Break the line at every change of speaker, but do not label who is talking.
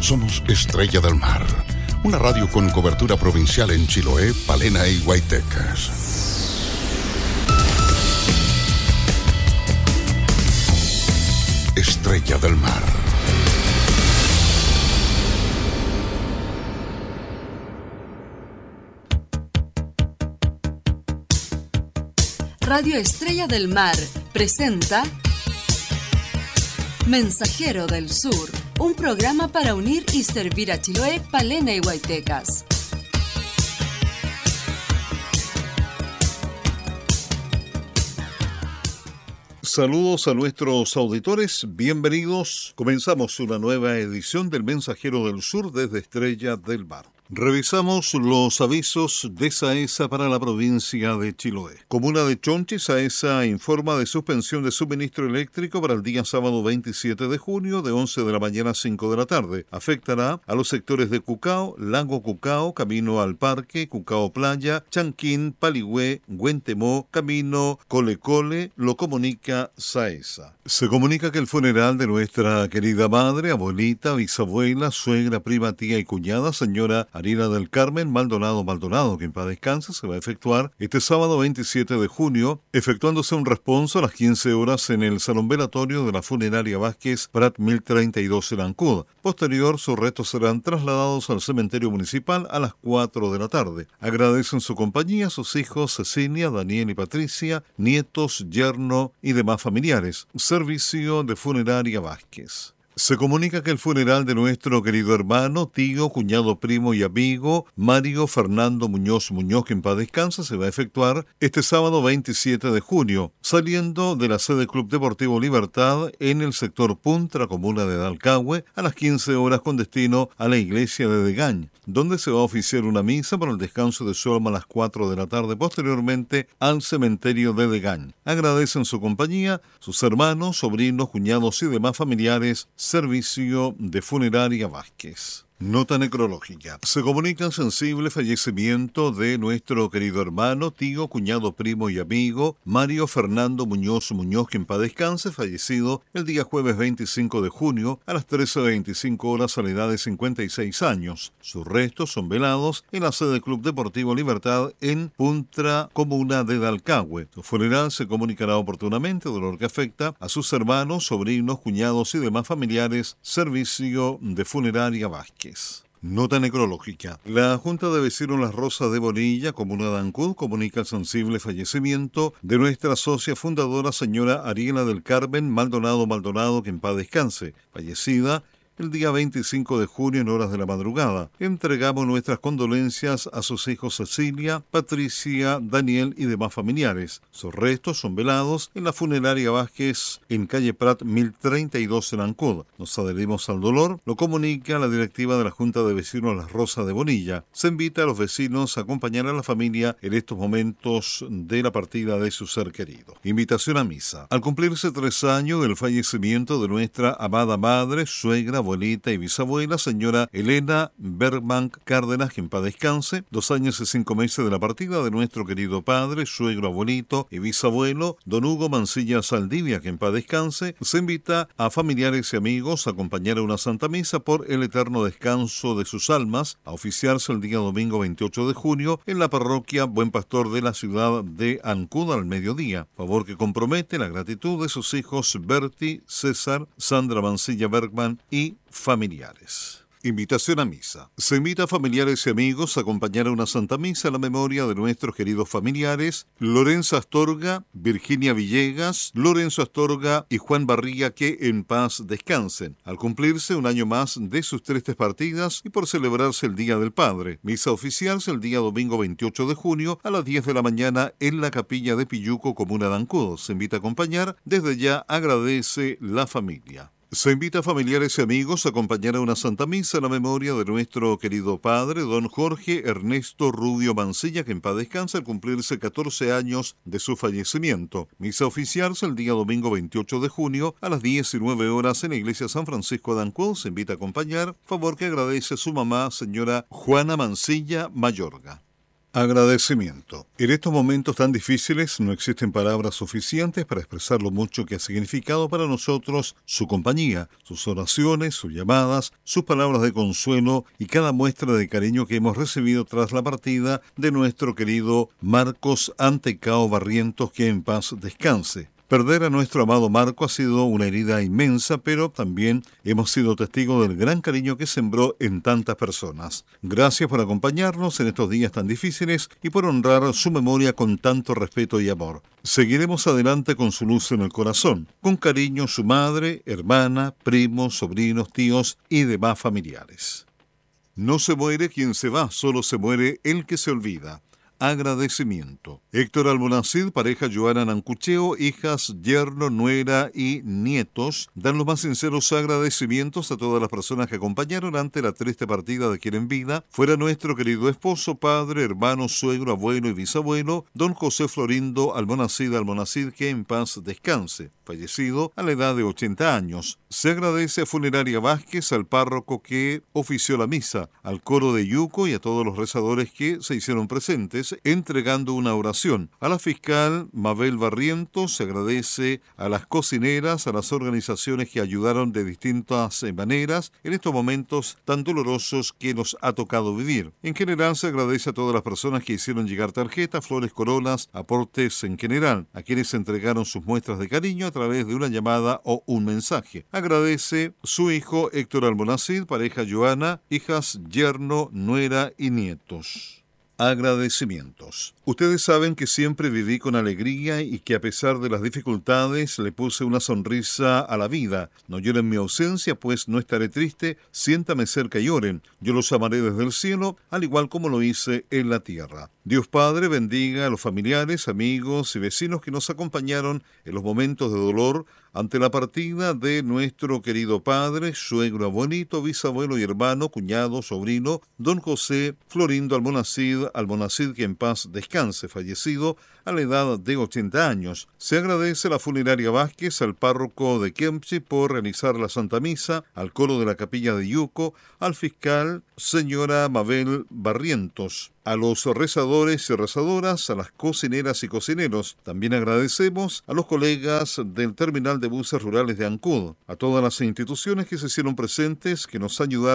Somos Estrella del Mar, una radio con cobertura provincial en Chiloé, Palena y Huaytecas. Estrella del Mar.
Radio Estrella del Mar presenta Mensajero del Sur, un programa para unir y servir a Chiloé, Palena y Huaytecas.
Saludos a nuestros auditores, bienvenidos. Comenzamos una nueva edición del Mensajero del Sur desde Estrella del Mar. Revisamos los avisos de SAESA para la provincia de Chiloé. Comuna de Chonchi, SAESA informa de suspensión de suministro eléctrico para el día sábado 27 de junio de 11 de la mañana a 5 de la tarde. Afectará a los sectores de Cucao, Lago Cucao, Camino al Parque, Cucao Playa, Chanquín, Paligüé, Huentemó, Camino Colecole, lo comunica SAESA. Se comunica que el funeral de nuestra querida madre, abuelita, bisabuela, suegra, prima, tía y cuñada, señora Ariela del Carmen Maldonado, que en paz descanse, se va a efectuar este sábado 27 de junio, efectuándose un responso a las 15 horas en el Salón Velatorio de la Funeraria Vázquez Prat 1032 en Ancud. Posterior, sus restos serán trasladados al cementerio municipal a las 4 de la tarde. Agradecen su compañía a sus hijos Cecilia, Daniel y Patricia, nietos, yerno y demás familiares. Servicio de Funeraria Vázquez. Se comunica que el funeral de nuestro querido hermano, tío, cuñado, primo y amigo, Mario Fernando Muñoz, que en paz descanse, se va a efectuar este sábado 27 de junio, saliendo de la sede Club Deportivo Libertad en el sector Puntra, comuna de Dalcahue, a las 15 horas con destino a la iglesia de Degañ, donde se va a oficiar una misa para el descanso de su alma a las 4 de la tarde, posteriormente al cementerio de Degañ. Agradecen su compañía, sus hermanos, sobrinos, cuñados y demás familiares. Servicio de Funeraria Vázquez. Nota necrológica. Se comunica el sensible fallecimiento de nuestro querido hermano, tío, cuñado, primo y amigo, Mario Fernando Muñoz, que en paz descanse, fallecido el día jueves 25 de junio a las 13:25 horas a la edad de 56 años. Sus restos son velados en la sede del Club Deportivo Libertad en Puntra, comuna de Dalcahue. Su funeral se comunicará oportunamente, dolor que afecta a sus hermanos, sobrinos, cuñados y demás familiares. Servicio de Funeraria Vázquez. Nota necrológica. La Junta de Vecinos Las Rosas de Bonilla, comuna de Ancud, comunica el sensible fallecimiento de nuestra socia fundadora, señora Ariela del Carmen Maldonado, que en paz descanse, fallecida el día 25 de junio en horas de la madrugada. Entregamos nuestras condolencias a sus hijos Cecilia, Patricia, Daniel y demás familiares. Sus restos son velados en la Funeraria Vázquez en calle Prat 1032 en Ancud. Nos adherimos al dolor, lo comunica la directiva de la Junta de Vecinos Las Rosas de Bonilla. Se invita a los vecinos a acompañar a la familia en estos momentos de la partida de su ser querido. Invitación a misa. Al cumplirse 3 años del fallecimiento de nuestra amada madre, suegra, abuelita y bisabuela, señora Elena Bergman Cárdenas, que en paz descanse, 2 años y 5 meses de la partida de nuestro querido padre, suegro, abuelito y bisabuelo, don Hugo Mancilla Saldivia, que en paz descanse, se invita a familiares y amigos a acompañar a una santa misa por el eterno descanso de sus almas, a oficiarse el día domingo 28 de junio en la parroquia Buen Pastor de la ciudad de Ancud al mediodía, favor que compromete la gratitud de sus hijos Berti, César, Sandra Mancilla Bergman y familiares. Invitación a misa. Se invita a familiares y amigos a acompañar a una santa misa a la memoria de nuestros queridos familiares Lorenzo Astorga, Virginia Villegas, Lorenzo Astorga y Juan Barriga, que en paz descansen, al cumplirse 1 año más de sus tristes partidas y por celebrarse el Día del Padre. Misa oficiarse el día domingo 28 de junio a las 10 de la mañana en la capilla de Pilluco, comuna de Ancud. Se invita a acompañar. Desde ya agradece la familia. Se invita a familiares y amigos a acompañar a una santa misa en la memoria de nuestro querido padre, don Jorge Ernesto Rubio Mancilla, que en paz descanse al cumplirse 14 años de su fallecimiento. Misa oficiarse el día domingo 28 de junio a las 19 horas en la iglesia San Francisco de Ancud. Se invita a acompañar, favor que agradece su mamá, señora Juana Mancilla Mayorga. Agradecimiento. En estos momentos tan difíciles no existen palabras suficientes para expresar lo mucho que ha significado para nosotros su compañía, sus oraciones, sus llamadas, sus palabras de consuelo y cada muestra de cariño que hemos recibido tras la partida de nuestro querido Marcos Antecao Barrientos, que en paz descanse. Perder a nuestro amado Marco ha sido una herida inmensa, pero también hemos sido testigos del gran cariño que sembró en tantas personas. Gracias por acompañarnos en estos días tan difíciles y por honrar su memoria con tanto respeto y amor. Seguiremos adelante con su luz en el corazón. Con cariño, su madre, hermana, primos, sobrinos, tíos y demás familiares. No se muere quien se va, solo se muere el que se olvida. Agradecimiento. Héctor Almonacid, pareja Joana Nancucheo, hijas, yerno, nuera y nietos, dan los más sinceros agradecimientos a todas las personas que acompañaron ante la triste partida de quien en vida fuera nuestro querido esposo, padre, hermano, suegro, abuelo y bisabuelo, don José Florindo Almonacid, que en paz descanse, fallecido a la edad de 80 años. Se agradece a Funeraria Vázquez, al párroco que ofició la misa, al coro de Yuco y a todos los rezadores que se hicieron presentes entregando una oración. A la fiscal Mabel Barrientos se agradece a las cocineras, a las organizaciones que ayudaron de distintas maneras en estos momentos tan dolorosos que nos ha tocado vivir. En general se agradece a todas las personas que hicieron llegar tarjetas, flores, coronas, aportes en general, a quienes entregaron sus muestras de cariño a través de una llamada o un mensaje. Agradece su hijo Héctor Almonacid, pareja Joana, hijas, yerno, nuera y nietos. Agradecimientos. Ustedes saben que siempre viví con alegría y que a pesar de las dificultades le puse una sonrisa a la vida. No lloren mi ausencia, pues no estaré triste. Siéntame cerca y oren. Yo los amaré desde el cielo, al igual como lo hice en la tierra. Dios Padre bendiga a los familiares, amigos y vecinos que nos acompañaron en los momentos de dolor ante la partida de nuestro querido padre, suegro, abuelito, bisabuelo y hermano, cuñado, sobrino, don José Florindo Almonacid, que en paz descanse, fallecido a la edad de 80 años. Se agradece a la Funeraria Vázquez, al párroco de Kempchi por realizar la Santa Misa, al coro de la capilla de Yuco, al fiscal señora Mabel Barrientos, a los rezadores y rezadoras, a las cocineras y cocineros. También agradecemos a los colegas del terminal de buses rurales de Ancud, a todas las instituciones que se hicieron presentes, que nos ayudaron